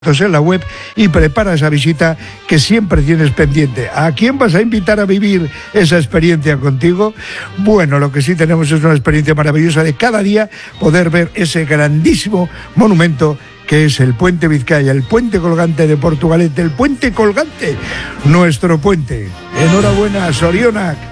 en la web y prepara esa visita que siempre tienes pendiente. ¿A quién vas a invitar a vivir esa experiencia contigo? Bueno, lo que sí tenemos es una experiencia maravillosa de cada día poder ver ese grandísimo monumento que es el Puente Vizcaya, el puente colgante de Portugalete, el puente colgante, nuestro puente. Enhorabuena, Sorionak.